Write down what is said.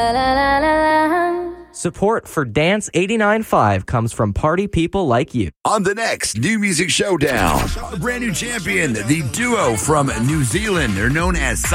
Support for Dance 89.5 comes from party people like you. On the next New Music Showdown, a brand new champion, the duo from New Zealand. They're known as